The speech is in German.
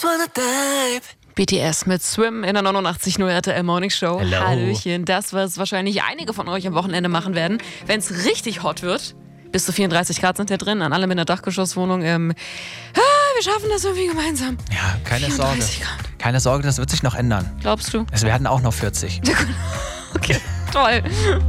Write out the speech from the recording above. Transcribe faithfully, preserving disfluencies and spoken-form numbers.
B T S mit Swim in der neunundachtzig Komma null R T L Morning Show. Hello. Hallöchen. Das, was wahrscheinlich einige von euch am Wochenende machen werden, wenn es richtig hot wird. Bis zu vierunddreißig Grad sind ja drin, an allem in der Dachgeschosswohnung. Ähm, ah, wir schaffen das irgendwie gemeinsam. Ja, keine Sorge. vierunddreißig Grad. Keine Sorge, das wird sich noch ändern. Glaubst du? Es werden auch noch vierzig. Okay, toll.